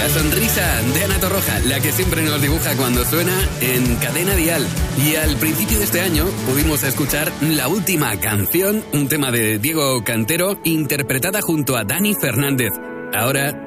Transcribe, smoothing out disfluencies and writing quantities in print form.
La sonrisa de Ana Torroja, la que siempre nos dibuja cuando suena en Cadena Dial. Y al principio de este año pudimos escuchar La Última Canción, un tema de Diego Cantero, interpretada junto a Dani Fernández. Ahora